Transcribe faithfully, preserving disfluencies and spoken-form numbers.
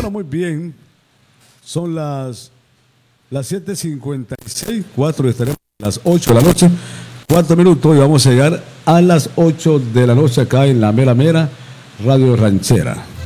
Bueno, muy bien. Son las, las siete cincuenta y seis, cuatro, estaremos a las ocho de la noche. Cuatro minutos y vamos a llegar a las ocho de la noche acá en la Mera Mera Radio Ranchera.